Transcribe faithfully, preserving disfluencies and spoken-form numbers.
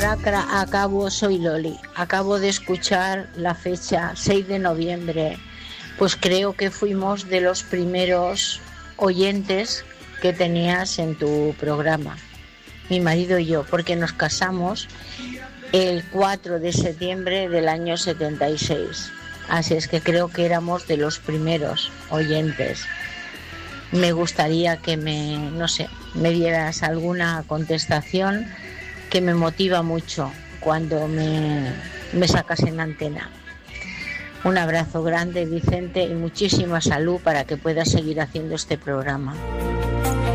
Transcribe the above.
Lacra, acabo, soy Loli. Acabo de escuchar la fecha, seis de noviembre. Pues creo que fuimos de los primeros oyentes que tenías en tu programa, mi marido y yo, porque nos casamos el cuatro de septiembre del año setenta y seis. Así es que creo que éramos de los primeros oyentes. Me gustaría que me, no sé, me dieras alguna contestación que me motiva mucho cuando me, me sacas en antena. Un abrazo grande, Vicente, y muchísima salud para que puedas seguir haciendo este programa.